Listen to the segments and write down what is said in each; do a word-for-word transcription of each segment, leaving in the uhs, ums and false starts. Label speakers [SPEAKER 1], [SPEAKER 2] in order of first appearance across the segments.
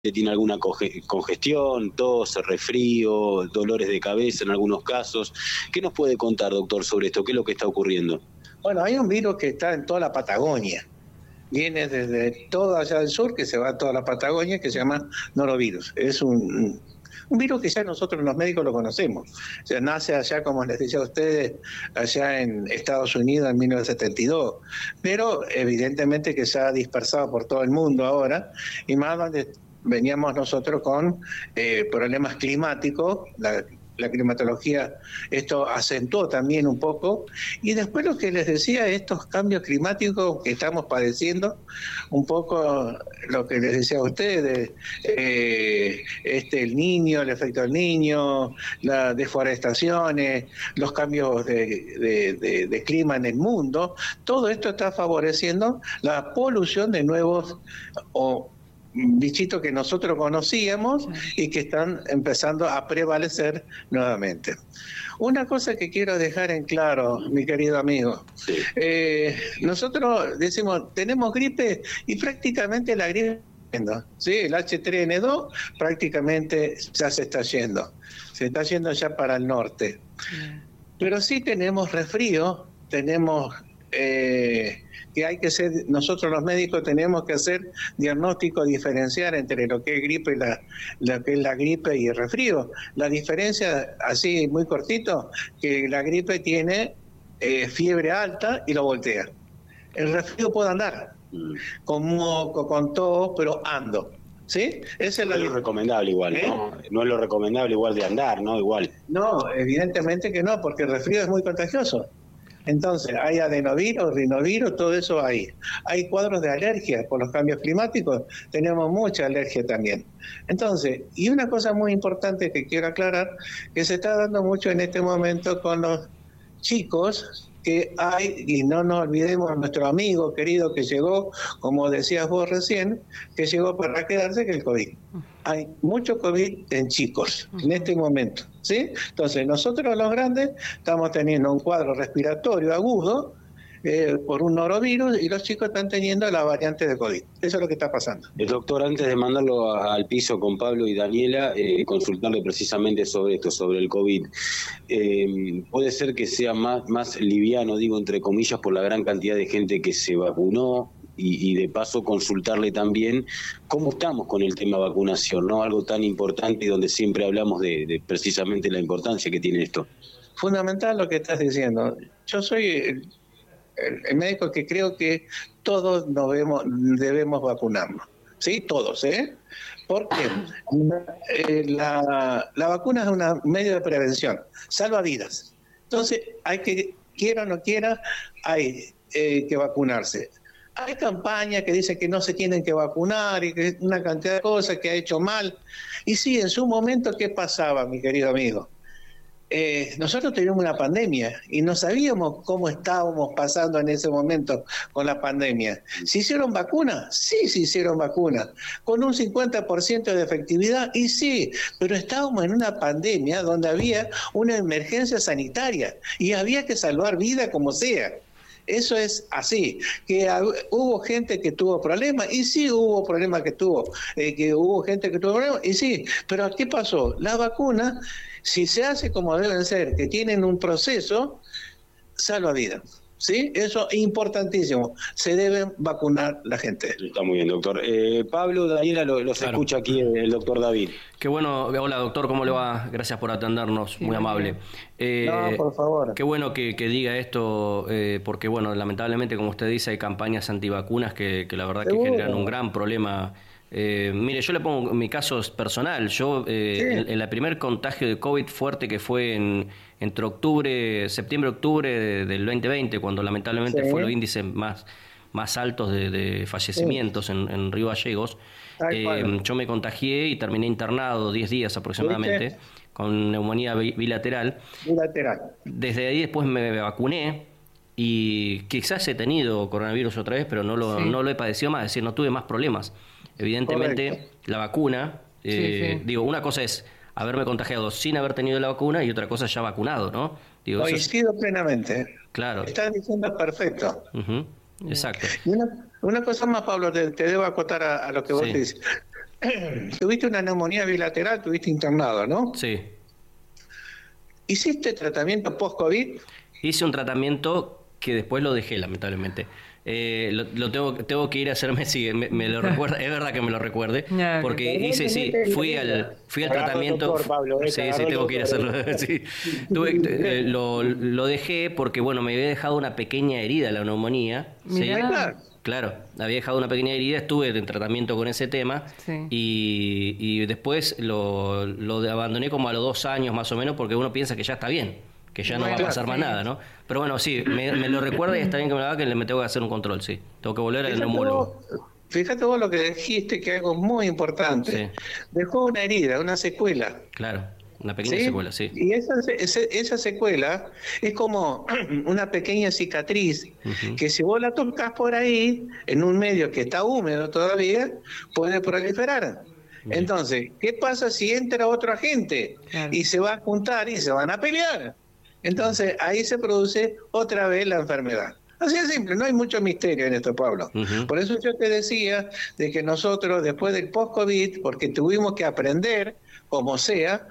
[SPEAKER 1] tiene alguna congestión, tos, resfrío, dolores de cabeza en algunos casos. ¿Qué nos puede contar, doctor, sobre esto? ¿Qué es lo que está ocurriendo?
[SPEAKER 2] Bueno, hay un virus que está en toda la Patagonia. Viene desde todo allá del sur, que se va a toda la Patagonia, que se llama norovirus. Es un, un virus que ya nosotros los médicos lo conocemos. O sea, nace allá, como les decía a ustedes, allá en Estados Unidos en mil novecientos setenta y dos. Pero evidentemente que se ha dispersado por todo el mundo ahora, y más donde veníamos nosotros con eh, problemas climáticos, la, la climatología, esto acentuó también un poco, y después lo que les decía, estos cambios climáticos que estamos padeciendo, un poco lo que les decía a ustedes, eh, este, el niño, el efecto del niño, las deforestaciones, los cambios de, de, de, de clima en el mundo, todo esto está favoreciendo la polución de nuevos o bichitos que nosotros conocíamos y que están empezando a prevalecer nuevamente. Una cosa que quiero dejar en claro, mi querido amigo, sí. eh, nosotros decimos, tenemos gripe y prácticamente la gripe, ¿sí? El hache tres ene dos prácticamente ya se está yendo, se está yendo ya para el norte. Pero sí tenemos resfrío, tenemos... Eh, que hay que ser, nosotros los médicos tenemos que hacer diagnóstico, diferenciar entre lo que es gripe y la, lo que es la gripe y el resfrío. La diferencia, así muy cortito, que la gripe tiene eh, fiebre alta y lo voltea. El resfrío puede andar, con moco, con tos, pero ando. ¿Sí? Esa es la
[SPEAKER 1] no es lo recomendable igual, ¿eh? ¿no? No es lo recomendable igual de andar, ¿no? Igual.
[SPEAKER 2] No, evidentemente que no, porque el resfrío es muy contagioso. Entonces, hay adenovirus, rinovirus, todo eso hay. Hay cuadros de alergia por los cambios climáticos, tenemos mucha alergia también. Entonces, y una cosa muy importante que quiero aclarar, que se está dando mucho en este momento con los chicos, que hay, y no nos olvidemos nuestro amigo querido que llegó, como decías vos recién, que llegó para quedarse, que el COVID. Hay mucho COVID en chicos en este momento, ¿sí? Entonces nosotros los grandes estamos teniendo un cuadro respiratorio agudo eh, por un norovirus y los chicos están teniendo la variante de COVID. Eso es lo que está pasando.
[SPEAKER 1] El doctor, antes de mandarlo a, al piso con Pablo y Daniela, eh, consultarle precisamente sobre esto, sobre el COVID. Eh, puede ser que sea más, más liviano, digo entre comillas, por la gran cantidad de gente que se vacunó. Y, y de paso consultarle también cómo estamos con el tema vacunación, ¿no? Algo tan importante y donde siempre hablamos de, de precisamente la importancia que tiene esto.
[SPEAKER 2] Fundamental lo que estás diciendo. Yo soy el, el, el médico que creo que todos nos vemos, debemos vacunarnos, ¿sí? Todos, ¿eh? Porque eh, la, la vacuna es un medio de prevención, salva vidas. Entonces, hay que, quiera o no quiera, hay eh, que vacunarse. Hay campañas que dicen que no se tienen que vacunar y que una cantidad de cosas que ha hecho mal. Y sí, en su momento, ¿qué pasaba, mi querido amigo? Eh, nosotros teníamos una pandemia y no sabíamos cómo estábamos pasando en ese momento con la pandemia. ¿Se hicieron vacunas? Sí, se hicieron vacunas. Con un cincuenta por ciento de efectividad, y sí, pero estábamos en una pandemia donde había una emergencia sanitaria y había que salvar vidas como sea. Eso es así, que hubo gente que tuvo problemas, y sí hubo problemas que tuvo, eh, que hubo gente que tuvo problemas, y sí, pero ¿qué pasó? La vacuna, si se hace como deben ser, que tienen un proceso, salva vidas. ¿Sí? Eso es importantísimo. Se deben vacunar la gente.
[SPEAKER 1] Está muy bien, doctor. Eh, Pablo, Daniela, los, los claro. escucha aquí el, el doctor David.
[SPEAKER 3] Qué bueno. Hola, doctor, ¿cómo le va? Gracias por atendernos, sí, muy amable.
[SPEAKER 2] Eh, no, por favor.
[SPEAKER 3] Qué bueno que, que diga esto, eh, porque, bueno, lamentablemente, como usted dice, hay campañas antivacunas que, que la verdad que ¿Seguro? generan un gran problema. Eh, mire, yo le pongo mi caso personal. Yo, eh, sí. en, en la primer contagio de COVID fuerte que fue en entre octubre, septiembre, octubre de, del veinte veinte, cuando lamentablemente sí. fue los índices más, más altos de, de fallecimientos sí. en, en Río Gallegos, eh, yo me contagié y terminé internado diez días aproximadamente, ¿Viste? con neumonía bilateral.
[SPEAKER 2] Bilateral.
[SPEAKER 3] Desde ahí después me vacuné. Y quizás he tenido coronavirus otra vez, pero no lo, sí. no lo he padecido más, es decir, no tuve más problemas. Evidentemente, Correcto. la vacuna, eh, sí, sí. digo, una cosa es haberme contagiado sin haber tenido la vacuna y otra cosa es ya vacunado, ¿no? Digo,
[SPEAKER 2] Coincido es... plenamente.
[SPEAKER 3] Claro.
[SPEAKER 2] Estás diciendo perfecto.
[SPEAKER 3] Uh-huh. Exacto.
[SPEAKER 2] Y una, una cosa más, Pablo, te, te debo acotar a, a lo que vos sí. dices. tuviste una neumonía bilateral, tuviste internado, ¿no?
[SPEAKER 3] Sí.
[SPEAKER 2] ¿Hiciste tratamiento post-COVID?
[SPEAKER 3] Hice un tratamiento que después lo dejé, lamentablemente. Eh, lo, lo tengo, tengo que ir a hacerme, sí, me, me lo recuerda, es verdad que me lo recuerde, porque hice, sí, fui al, fui al tratamiento,
[SPEAKER 2] doctor, Pablo, eh,
[SPEAKER 3] sí, sí, tengo que ir a hacerlo, sí. Tuve, eh, lo, lo dejé porque, bueno, me había dejado una pequeña herida la neumonía, ¿sí? Claro, había dejado una pequeña herida, estuve en tratamiento con ese tema, sí. y, y después lo, lo abandoné como a los dos años más o menos, porque uno piensa que ya está bien, que ya no bueno, va a pasar claro, más sí. nada, ¿no? Pero bueno, sí, me, me lo recuerda y está bien que me lo haga, que me tengo que hacer un control, sí. Tengo que volver al neumólogo.
[SPEAKER 2] Fíjate vos lo que dijiste, que algo muy importante. Sí. Dejó una herida, una secuela.
[SPEAKER 3] Claro, una pequeña ¿sí? secuela, sí.
[SPEAKER 2] Y esa, esa, esa secuela es como una pequeña cicatriz, uh-huh. que si vos la tocas por ahí, en un medio que está húmedo todavía, puede proliferar. Bien. Entonces, ¿qué pasa si entra otro agente? Claro. Y se va a juntar y se van a pelear. Entonces, ahí se produce otra vez la enfermedad. Así de simple, no hay mucho misterio en esto, Pablo. Uh-huh. Por eso yo te decía de que nosotros, después del post-COVID, porque tuvimos que aprender, como sea,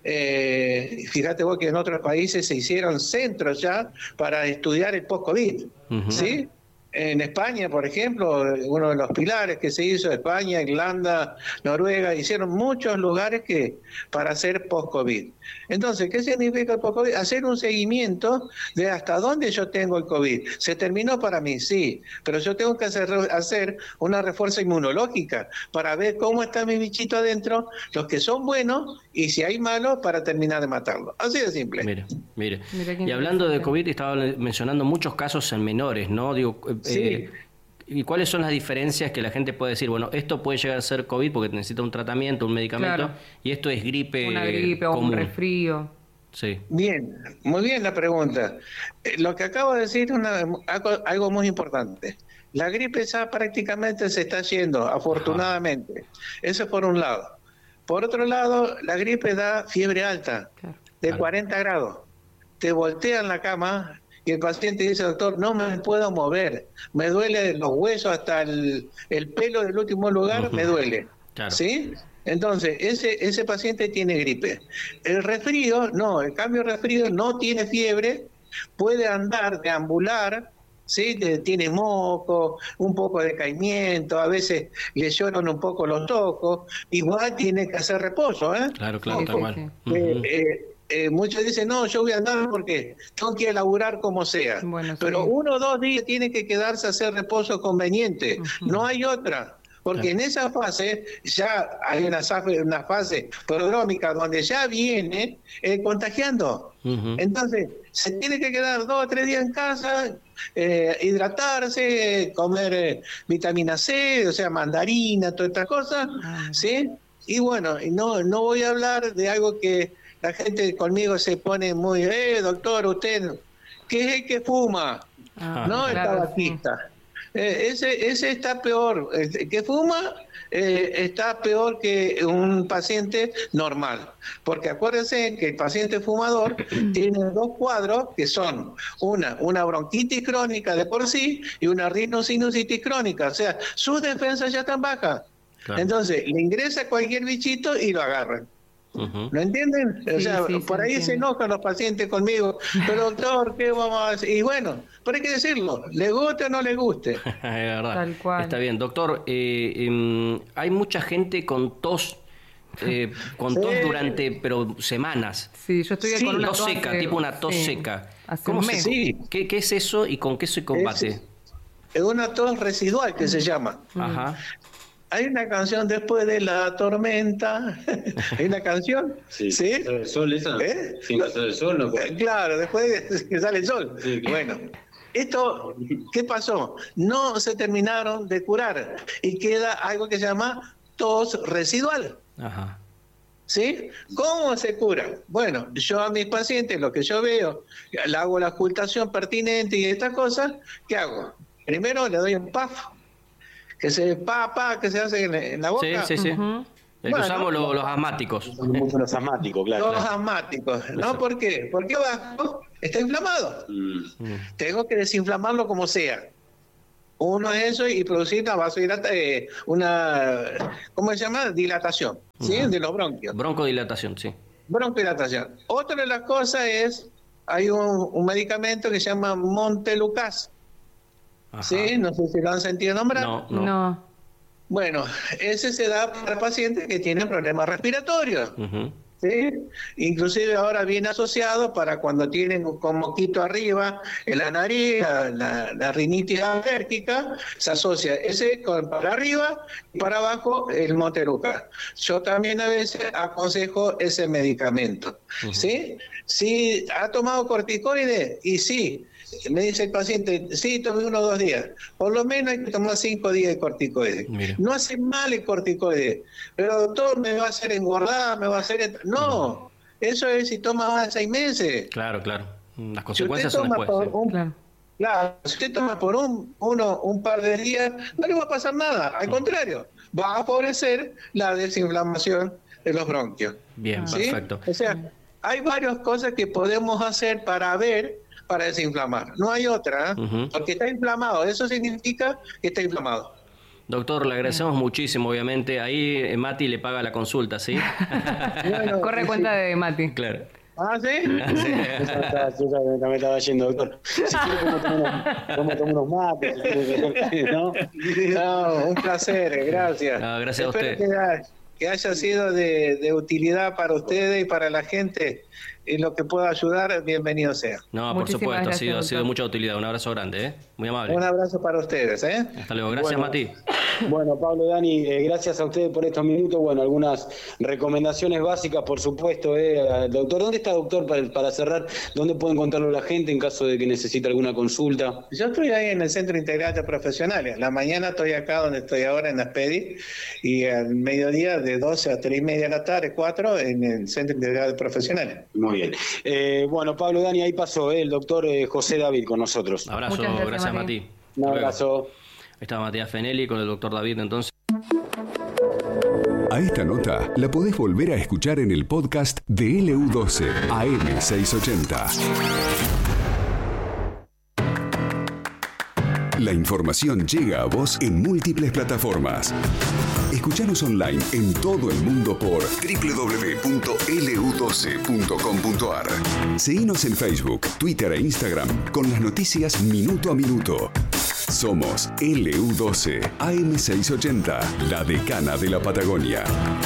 [SPEAKER 2] eh, fíjate vos que en otros países se hicieron centros ya para estudiar el post-COVID, uh-huh. ¿sí? En España, por ejemplo, uno de los pilares que se hizo, España, Irlanda, Noruega, hicieron muchos lugares que para hacer post-COVID. Entonces, ¿qué significa el post-COVID? Hacer un seguimiento de hasta dónde yo tengo el COVID. ¿Se terminó para mí? Sí, pero yo tengo que hacer, hacer una refuerzo inmunológica para ver cómo está mi bichito adentro, los que son buenos y si hay malos para terminar de matarlo. Así de simple.
[SPEAKER 3] Mire, mire. Y hablando de COVID, estaba mencionando muchos casos en menores, ¿no? Digo,
[SPEAKER 2] sí.
[SPEAKER 3] Eh, ¿y cuáles son las diferencias que la gente puede decir? Bueno, esto puede llegar a ser COVID porque necesita un tratamiento, un medicamento, claro. y esto es gripe
[SPEAKER 4] Una gripe
[SPEAKER 3] común.
[SPEAKER 4] o un resfrío.
[SPEAKER 3] Sí.
[SPEAKER 2] Bien, muy bien la pregunta. Eh, lo que acabo de decir es algo, algo muy importante. La gripe ya prácticamente se está yendo, afortunadamente. Ajá. Eso es por un lado. Por otro lado, la gripe da fiebre alta, claro. de claro. cuarenta grados. Te voltean la cama y el paciente dice, doctor, no me puedo mover, me duele los huesos hasta el, el pelo del último lugar, uh-huh. me duele. Claro. ¿Sí? Entonces, ese ese paciente tiene gripe. El resfrío, no, el cambio de resfrío no tiene fiebre, puede andar, deambular, ¿sí? Tiene moco, un poco de decaimiento, a veces le lloran un poco los tocos, igual tiene que hacer reposo, ¿eh?
[SPEAKER 3] Claro, claro, tal cual.
[SPEAKER 2] Uh-huh. eh, eh, Eh, muchos dicen, no, yo voy a andar porque tengo que laburar como sea. Bueno, pero sí. uno o dos días tiene que quedarse a hacer reposo conveniente. Uh-huh. No hay otra. Porque claro. en esa fase ya hay una fase, una fase prodrómica donde ya viene eh, contagiando. Uh-huh. Entonces, se tiene que quedar dos o tres días en casa, eh, hidratarse, comer eh, vitamina C, o sea, mandarina, todas estas cosas. Uh-huh. ¿Sí? Y bueno, no, no voy a hablar de algo que la gente conmigo se pone muy, eh, doctor, usted, ¿qué es el que fuma? Ah, no, el claro, tabaquista. Sí. Eh, ese, ese está peor. El que fuma eh, está peor que un paciente normal. Porque acuérdense que el paciente fumador tiene dos cuadros que son una, una bronquitis crónica de por sí y una rinosinusitis crónica. O sea, sus defensas ya están bajas. Claro. Entonces, le ingresa cualquier bichito y lo agarran. Uh-huh. ¿Lo entienden? Sí, o sea, sí, por ahí se enojan los pacientes conmigo. Pero doctor, ¿qué vamos a hacer? Y bueno, pero hay que decirlo, le guste o no le guste.
[SPEAKER 3] Es verdad. Tal cual. Está bien, doctor. Eh, eh, hay mucha gente con tos, eh, con sí. tos durante, pero semanas.
[SPEAKER 4] Sí, yo estoy
[SPEAKER 3] sí.
[SPEAKER 4] con una
[SPEAKER 3] tos, tos seca, tipo una tos sí. seca. ¿Cómo se, sí. ¿qué, ¿Qué es eso y con qué se combate?
[SPEAKER 2] Es, es una tos residual que se llama.
[SPEAKER 3] Ajá.
[SPEAKER 2] Hay una canción después de la tormenta. ¿Hay una canción?
[SPEAKER 1] Sí. ¿Sí? ¿El sol esa? ¿Eh? Sin pasar el sol, ¿no?
[SPEAKER 2] Claro, después de que sale el sol. Sí, claro. Bueno, esto, ¿qué pasó? No se terminaron de curar y queda algo que se llama tos residual.
[SPEAKER 3] Ajá.
[SPEAKER 2] ¿Sí? ¿Cómo se cura? Bueno, yo a mis pacientes, lo que yo veo, le hago la ocultación pertinente y estas cosas, ¿qué hago? Primero le doy un puff, que se pa, pa, que se hace en, en la boca.
[SPEAKER 3] Sí, sí, sí. Uh-huh. El bueno, usamos los, los asmáticos.
[SPEAKER 1] Los asmáticos, claro.
[SPEAKER 2] Los asmáticos. ¿No? ¿Por qué? Porque abajo está inflamado. Mm. Tengo que desinflamarlo como sea. Uno es eso y producir una vasodilatación, eh, una, ¿cómo se llama? Dilatación, ¿sí? Uh-huh. De los bronquios.
[SPEAKER 3] Broncodilatación, sí.
[SPEAKER 2] Broncodilatación. Otra de las cosas es, hay un, un medicamento que se llama Montelukast. Ajá. ¿Sí? No sé si lo han sentido nombrar.
[SPEAKER 3] No, no.
[SPEAKER 4] no.
[SPEAKER 2] Bueno, ese se da para pacientes que tienen problemas respiratorios. Uh-huh. ¿Sí? Inclusive ahora viene asociado para cuando tienen un moquito arriba en la nariz, la, la, la rinitis alérgica, se asocia ese con para arriba y para abajo el Montelukast. Yo también a veces aconsejo ese medicamento. Uh-huh. ¿Sí? Si ha tomado corticoides, y sí, me dice el paciente, sí, tomé uno o dos días. Por lo menos hay que tomar cinco días de corticoides. Mira. No hace mal el corticoide, pero doctor, me va a hacer engordar, me va a hacer... No, eso es si toma más de seis meses.
[SPEAKER 3] Claro, claro. Las consecuencias si son después.
[SPEAKER 2] Por
[SPEAKER 3] sí.
[SPEAKER 2] un, claro. claro, si usted toma por un, uno, un par de días, no le va a pasar nada. Al contrario, va a favorecer la desinflamación de los bronquios.
[SPEAKER 3] Bien,
[SPEAKER 2] ¿sí?
[SPEAKER 3] Perfecto.
[SPEAKER 2] O sea, hay varias cosas que podemos hacer para ver... para desinflamar. No hay otra, ¿eh? Uh-huh. Porque está inflamado. Eso significa que está inflamado.
[SPEAKER 3] Doctor, le agradecemos muchísimo, obviamente. Ahí eh, Mati le paga la consulta, ¿sí?
[SPEAKER 4] Bueno, corre sí, cuenta de Mati.
[SPEAKER 3] Claro.
[SPEAKER 2] ¿Ah, sí?
[SPEAKER 1] sí. Yo me estaba yendo, doctor. Si quiere, como tomo unos mates.
[SPEAKER 2] ¿No? No, un placer, gracias.
[SPEAKER 3] No, gracias
[SPEAKER 2] Espero
[SPEAKER 3] a usted.
[SPEAKER 2] Que haya, que haya sido de, de utilidad para ustedes y para la gente. Y lo que pueda ayudar, bienvenido sea.
[SPEAKER 3] No, por supuesto, gracias, ha sido, ha sido mucha utilidad. Un abrazo grande, ¿eh? Muy amable.
[SPEAKER 2] Un abrazo para ustedes, ¿eh?
[SPEAKER 3] Hasta luego. Gracias,
[SPEAKER 1] bueno,
[SPEAKER 3] Mati.
[SPEAKER 1] Bueno, Pablo, Dani, eh, gracias a ustedes por estos minutos. Bueno, algunas recomendaciones básicas, por supuesto, ¿eh? Doctor, ¿dónde está, doctor, para, para cerrar? ¿Dónde puede encontrarlo la gente en caso de que necesite alguna consulta?
[SPEAKER 2] Yo estoy ahí en el Centro Integral de Profesionales. La mañana estoy acá donde estoy ahora, en Aspedi, y al mediodía de doce a tres y media de la tarde, cuatro, en el Centro Integral de Profesionales.
[SPEAKER 1] Muy bien. Eh, bueno, Pablo, Dani, ahí pasó ¿eh? el doctor eh, José David con nosotros.
[SPEAKER 3] Abrazo, gracias, gracias Mati. Mati.
[SPEAKER 1] Un abrazo.
[SPEAKER 3] Ahí está Matías Fenelli con el doctor David, entonces.
[SPEAKER 5] A esta nota la podés volver a escuchar en el podcast de L U doce A M seiscientos ochenta. La información llega a vos en múltiples plataformas. Escuchanos online en todo el mundo por doble u doble u doble u punto L U doce punto com punto A R. Seguinos en Facebook, Twitter e Instagram con las noticias minuto a minuto. Somos L U doce A M seiscientos ochenta, la decana de la Patagonia.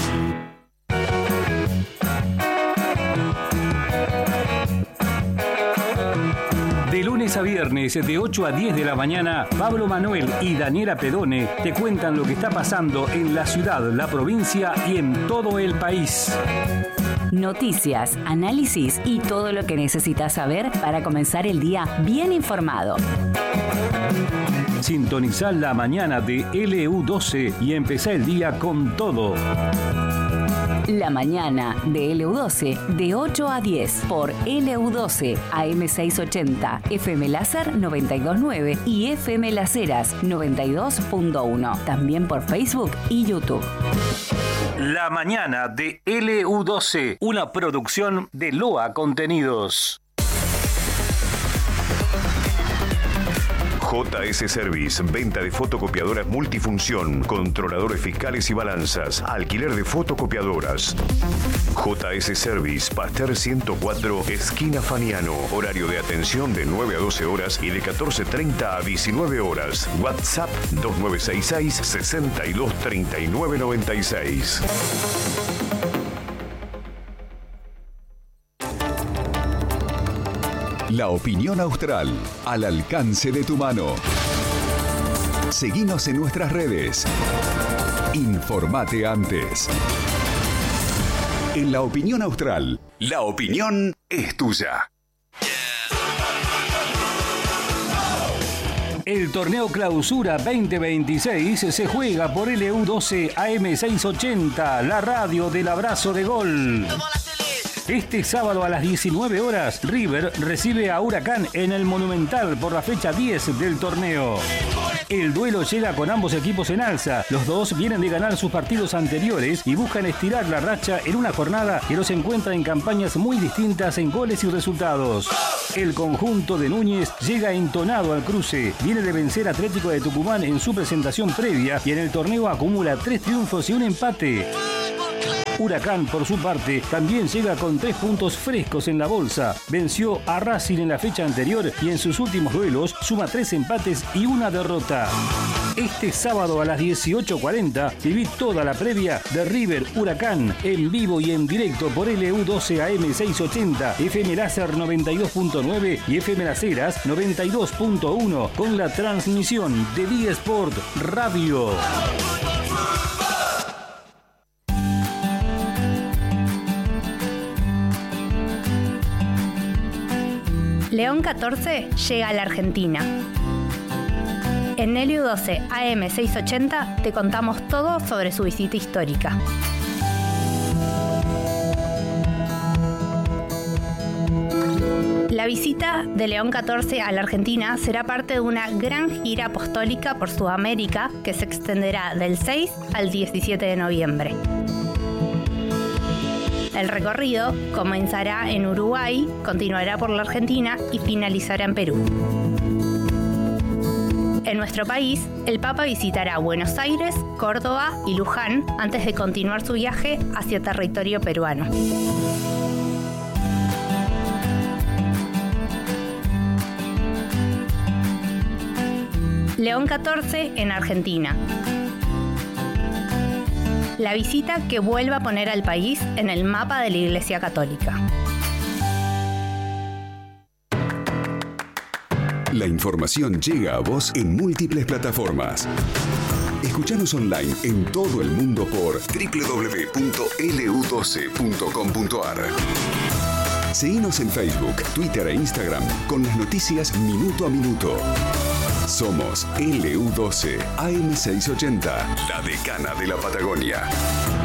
[SPEAKER 6] De lunes a viernes, de ocho a diez de la mañana, Pablo Manuel y Daniela Pedone te cuentan lo que está pasando en la ciudad, la provincia y en todo el país.
[SPEAKER 7] Noticias, análisis y todo lo que necesitas saber para comenzar el día bien informado.
[SPEAKER 6] Sintonizá la mañana de L U doce y empezá el día con todo.
[SPEAKER 7] La mañana de L U doce de ocho a diez por L U doce A M seiscientos ochenta, F M Láser noventa y dos punto nueve y F M Las Heras noventa y dos punto uno. También por Facebook y YouTube.
[SPEAKER 6] La mañana de L U doce, una producción de Loa Contenidos.
[SPEAKER 5] J S Service, venta de fotocopiadoras multifunción, controladores fiscales y balanzas, alquiler de fotocopiadoras. J S Service, Pasteur ciento cuatro, esquina Faniano. Horario de atención de nueve a doce horas y de catorce treinta a diecinueve horas. WhatsApp dos nueve seis seis, seis dos tres nueve nueve seis. La opinión austral, al alcance de tu mano. Seguinos en nuestras redes. Informate antes. En La Opinión Austral, la opinión es tuya.
[SPEAKER 6] El torneo Clausura veinte veintiséis se juega por L U doce A M seiscientos ochenta, la radio del abrazo de gol. Este sábado a las diecinueve horas, River recibe a Huracán en el Monumental por la fecha diez del torneo. El duelo llega con ambos equipos en alza. Los dos vienen de ganar sus partidos anteriores y buscan estirar la racha en una jornada que los encuentra en campañas muy distintas en goles y resultados. El conjunto de Núñez llega entonado al cruce. Viene de vencer a Atlético de Tucumán en su presentación previa y en el torneo acumula tres triunfos y un empate. Huracán, por su parte, también llega con tres puntos frescos en la bolsa. Venció a Racing en la fecha anterior y en sus últimos duelos suma tres empates y una derrota. Este sábado a las dieciocho cuarenta viví toda la previa de River Huracán en vivo y en directo por L U doce A M seiscientos ochenta, F M Láser noventa y dos punto nueve y F M Las Heras noventa y dos punto uno con la transmisión de Día Sport Radio.
[SPEAKER 8] León catorce llega a la Argentina. En L U doce A M seiscientos ochenta te contamos todo sobre su visita histórica. La visita de León catorce a la Argentina será parte de una gran gira apostólica por Sudamérica que se extenderá del seis al diecisiete de noviembre. El recorrido comenzará en Uruguay, continuará por la Argentina y finalizará en Perú. En nuestro país, el Papa visitará Buenos Aires, Córdoba y Luján antes de continuar su viaje hacia territorio peruano. León catorce en Argentina. La visita que vuelve a poner al país en el mapa de la Iglesia Católica.
[SPEAKER 9] La información llega a vos en múltiples plataformas. Escuchanos online en todo el mundo por doble u doble u doble u punto L U doce punto com punto A R. Seguinos en Facebook, Twitter e Instagram con las noticias minuto a minuto. Somos L U doce A M seiscientos ochenta, la decana de la Patagonia.